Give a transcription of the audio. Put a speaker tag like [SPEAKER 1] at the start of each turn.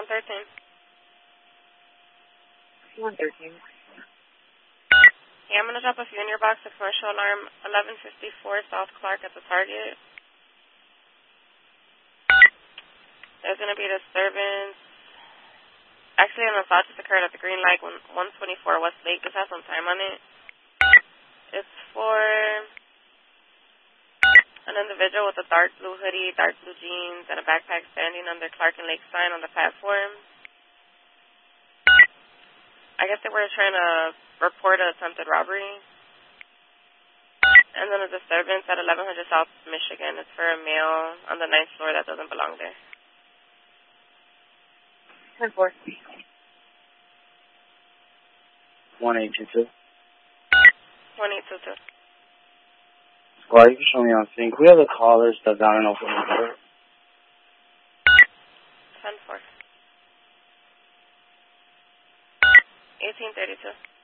[SPEAKER 1] 113.
[SPEAKER 2] 113.
[SPEAKER 1] Yeah, I'm going to drop a few in your box. The commercial alarm, 1154 South Clark at the Target. There's going to be disturbance. Actually, an assault just occurred at the green light, 124 West Lake. This has some time on it. It's for an individual with a dark blue hoodie, dark blue jeans, and a backpack standing under Clark and Lake sign on the platform. I guess they were trying to report an attempted robbery. And then a disturbance at 1100 South Michigan. It's for a male on the 9th floor that doesn't belong there.
[SPEAKER 2] 10-4.
[SPEAKER 3] 1822.
[SPEAKER 1] 1822.
[SPEAKER 3] Squad, you can show me on scene. Can we have the callers step down and open the door?
[SPEAKER 1] 10-4. 1832.